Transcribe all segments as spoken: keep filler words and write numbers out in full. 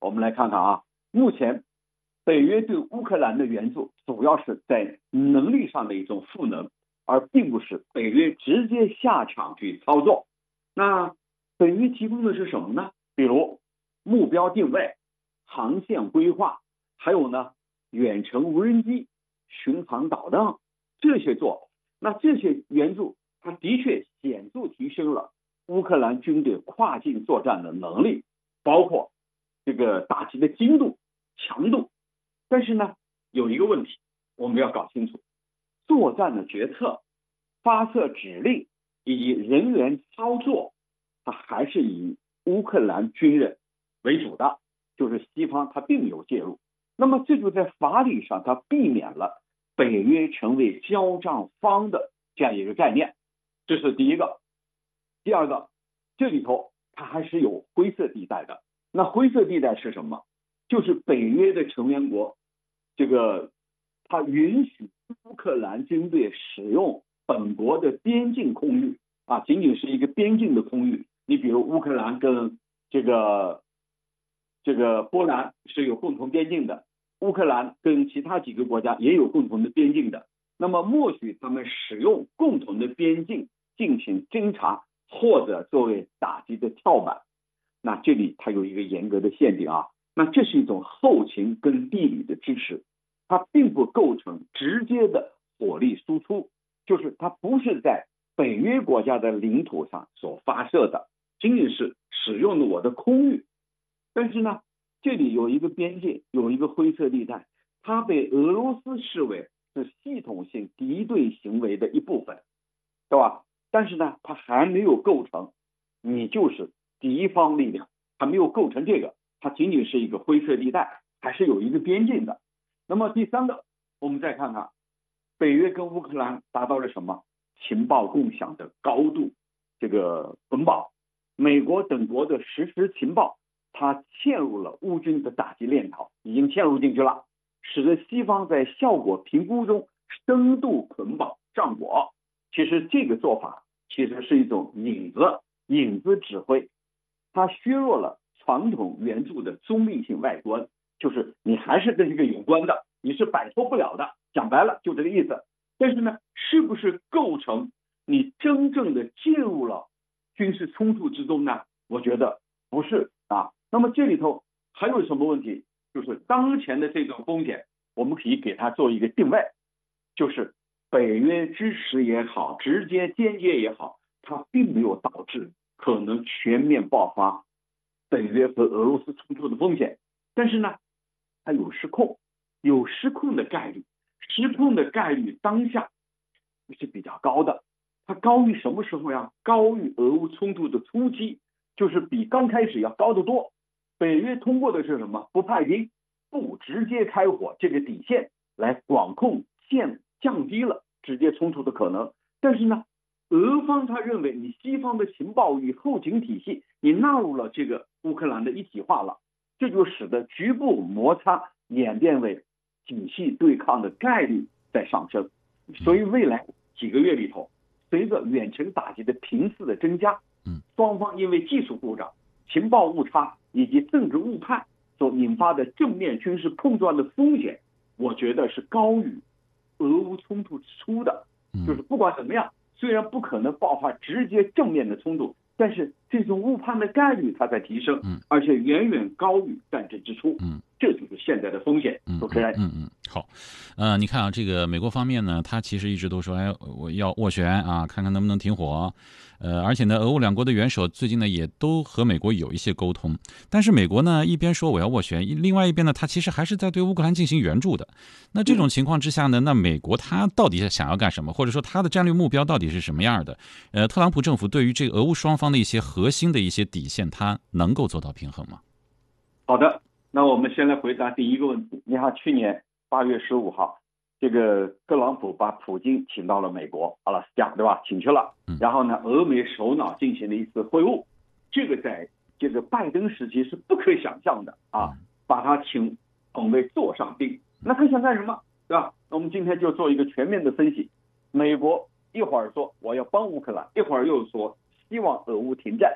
我们来看看啊，目前北约对乌克兰的援助主要是在能力上的一种赋能，而并不是北约直接下场去操作。那北约提供的是什么呢？比如目标定位、航线规划，还有呢远程无人机、巡航导弹这些做法。那这些援助它的确显著提升了乌克兰军队跨境作战的能力，包括这个打击的精度、强度。但是呢，有一个问题我们要搞清楚，作战的决策、发射指令以及人员操作，它还是以乌克兰军人为主的，就是西方它并没有介入。那么这就在法理上它避免了北约成为交战方的这样一个概念，这是第一个。第二个，这里头它还是有灰色地带的。那灰色地带是什么？就是北约的成员国，这个它允许乌克兰军队使用本国的边境空域啊，仅仅是一个边境的空域。你比如乌克兰跟这个这个波兰是有共同边境的，乌克兰跟其他几个国家也有共同的边境的。那么默许他们使用共同的边境进行侦察，或者作为打击的跳板。那这里它有一个严格的限定啊，那这是一种后勤跟地理的支持，它并不构成直接的火力输出，就是它不是在北约国家的领土上所发射的，仅仅是使用了我的空域。但是呢，这里有一个边界，有一个灰色地带，它被俄罗斯视为是系统性敌对行为的一部分，对吧？但是呢，它还没有构成你就是敌方力量，还没有构成这个，它仅仅是一个灰色地带，还是有一个边境的。那么第三个，我们再看看北约跟乌克兰达到了什么？情报共享的高度这个捆绑，美国等国的实时情报它嵌入了乌军的打击链条，已经嵌入进去了，使得西方在效果评估中深度捆绑战果。其实这个做法其实是一种影子影子指挥，它削弱了传统援助的中立性外观，就是你还是跟这个有关的，你是摆脱不了的，讲白了就这个意思。但是呢，是不是构成你真正的介入了军事冲突之中呢？我觉得不是啊。那么这里头还有什么问题？就是当前的这种风险，我们可以给它做一个定位，就是北约支持也好，直接间接也好，它并没有导致可能全面爆发北约和俄罗斯冲突的风险。但是呢，它有失控，有失控的概率，失控的概率当下是比较高的。它高于什么时候呀？高于俄乌冲突的初期，就是比刚开始要高得多。北约通过的是什么？不派兵，不直接开火这个底线来管控线，降低了直接冲突的可能。但是呢，俄方他认为你西方的情报与后勤体系你纳入了这个乌克兰的一体化了，这就使得局部摩擦演变为体系对抗的概率在上升。所以未来几个月里头，随着远程打击的频次的增加，双方因为技术故障、情报误差以及政治误判所引发的正面军事碰撞的风险，我觉得是高于俄乌冲突之初的。就是不管怎么样，虽然不可能爆发直接正面的冲突，但是这种误判的概率它在提升，而且远远高于战争之初。嗯，这就是现在的风险。主持人， 嗯嗯，好，呃，你看啊，这个美国方面呢，他其实一直都说，哎，我要斡旋啊，看看能不能停火。呃，而且呢，俄乌两国的元首最近呢也都和美国有一些沟通，但是美国呢一边说我要斡旋，另外一边呢，他其实还是在对乌克兰进行援助的。那这种情况之下呢，那美国他到底想要干什么，或者说他的战略目标到底是什么样的？呃，特朗普政府对于这个俄乌双方的一些核心的一些底线，他能够做到平衡吗？ 好的，那我们先来回答第一个问题。你看，去年八月十五号。这个特朗普把普京请到了美国阿拉斯加，对吧？请去了，然后呢，俄美首脑进行了一次会晤，这个在这个拜登时期是不可想象的啊，把他请捧为座上宾。那他想干什么，对吧？那我们今天就做一个全面的分析。美国一会儿说我要帮乌克兰，一会儿又说希望俄乌停战，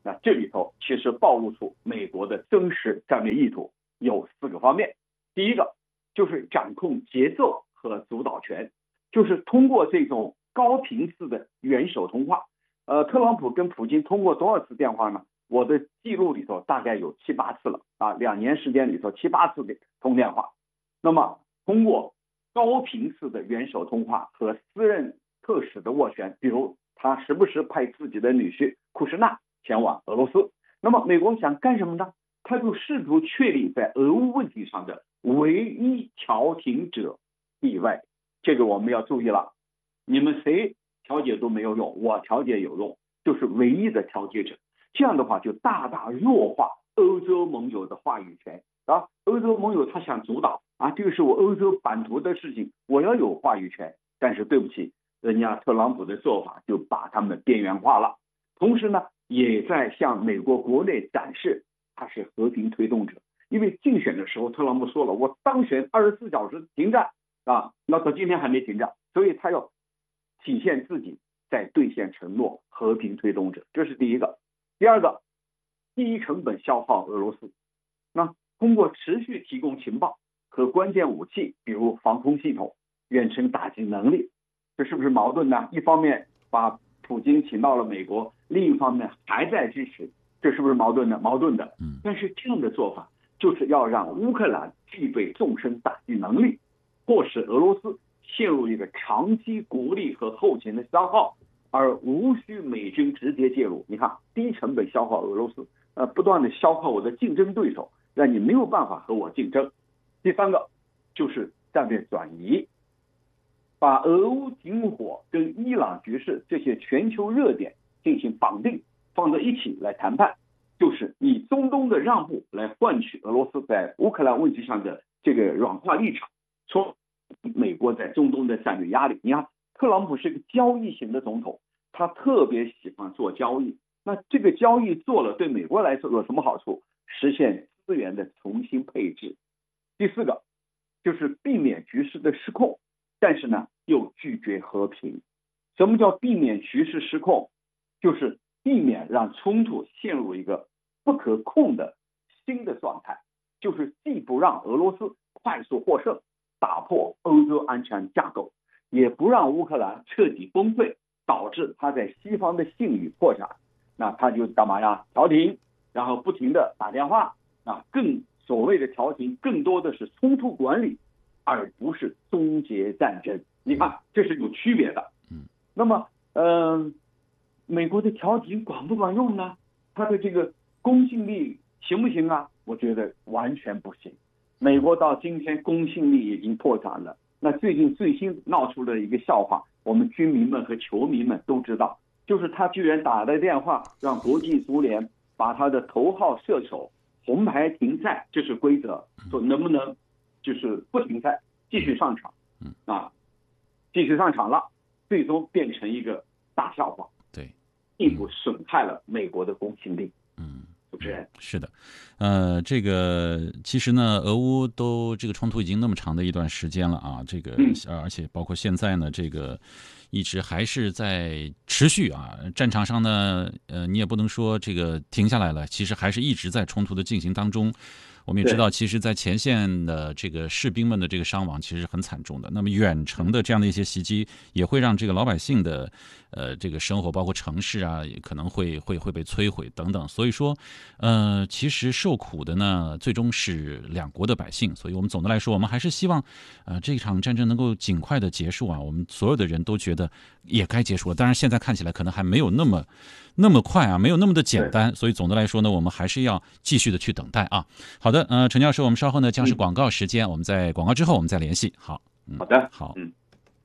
那这里头其实暴露出美国的真实战略意图有四个方面。第一个就是掌控节奏和主导权，就是通过这种高频次的元首通话。呃，特朗普跟普京通过多少次电话呢？我的记录里头大概有七八次了啊，两年时间里头七八次的通电话。那么通过高频次的元首通话和私人特使的斡旋，比如他时不时派自己的女婿库什纳前往俄罗斯。那么美国想干什么呢？他就试图确立在俄乌问题上的唯一调停者地位。这个我们要注意了，你们谁调解都没有用，我调解有用，就是唯一的调解者。这样的话就大大弱化欧洲盟友的话语权啊！欧洲盟友他想主导啊，这个是我欧洲版图的事情，我要有话语权。但是对不起，人家特朗普的做法就把他们边缘化了，同时呢，也在向美国国内展示他是和平推动者。因为竞选的时候，特朗普说了，我当选二十四小时停战啊，那到今天还没停战，所以他要体现自己在兑现承诺，和平推动者，这是第一个。第二个，低成本消耗俄罗斯，那通过持续提供情报和关键武器，比如防空系统、远程打击能力，这是不是矛盾呢？一方面把普京请到了美国，另一方面还在支持，这是不是矛盾呢？矛盾的。但是这样的做法就是要让乌克兰具备纵深打击能力，迫使俄罗斯陷入一个长期国力和后勤的消耗，而无需美军直接介入。你看，低成本消耗俄罗斯，呃，不断的消耗我的竞争对手，让你没有办法和我竞争。第三个就是战略转移，把俄乌停火跟伊朗局势这些全球热点进行绑定，放在一起来谈判，就是以中东的让步来换取俄罗斯在乌克兰问题上的这个软化立场，说美国在中东的战略压力。你看，特朗普是个交易型的总统，他特别喜欢做交易。那这个交易做了，对美国来说有什么好处？实现资源的重新配置。第四个就是避免局势的失控，但是呢又拒绝和平。什么叫避免局势失控？就是避免让冲突陷入一个不可控的新的状态，就是既不让俄罗斯快速获胜，打破欧洲安全架构，也不让乌克兰彻底崩溃，导致他在西方的信誉破产。那他就干嘛呀？调停，然后不停的打电话啊，更所谓的调停更多的是冲突管理，而不是终结战争。你看，这是有区别的。嗯，那么，嗯、呃，美国的调停管不管用呢？它的这个公信力行不行啊？我觉得完全不行。美国到今天公信力已经破产了。那最近最新闹出了一个笑话，我们军迷们和球迷们都知道，就是他居然打了电话让国际足联把他的头号射手红牌停赛，这是规则，说能不能就是不停赛，继续上场啊，继续上场了，最终变成一个大笑话， 对， 进一步损害了美国的公信力。 嗯， 主持人是的，呃，这个其实呢，俄乌都这个冲突已经那么长的一段时间了啊，这个、嗯、而且包括现在呢，这个一直还是在持续啊，战场上呢，呃，你也不能说这个停下来了，其实还是一直在冲突的进行当中。我们也知道，其实，在前线的这个士兵们的这个伤亡其实很惨重的。那么远程的这样的一些袭击，也会让这个老百姓的呃这个生活，包括城市啊，也可能会会会被摧毁等等。所以说，呃，其实受苦的呢，最终是两国的百姓。所以我们总的来说，我们还是希望，呃，这场战争能够尽快的结束啊。我们所有的人都觉得也该结束了。当然，现在看起来可能还没有那么那么快啊，没有那么的简单。所以总的来说呢，我们还是要继续的去等待啊。好的，呃，陈教授，我们稍后呢将是广告时间，嗯、我们在广告之后我们再联系。好， 嗯、好的， 好， 嗯。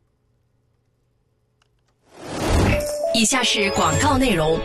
以下是广告内容。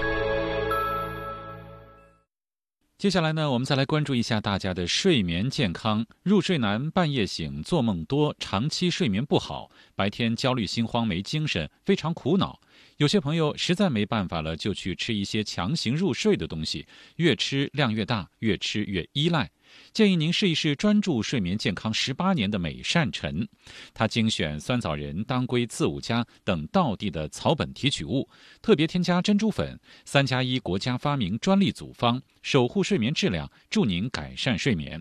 接下来呢，我们再来关注一下大家的睡眠健康。入睡难、半夜醒、做梦多、长期睡眠不好，白天焦虑心慌、没精神，非常苦恼。有些朋友实在没办法了，就去吃一些强行入睡的东西，越吃量越大，越吃越依赖。 建议您试一试专注睡眠健康十八年的美善晨，它精选酸枣仁、当归、刺五加等道地的草本提取物，特别添加珍珠粉，三加一国家发明专利组方，守护睡眠质量，助您改善睡眠。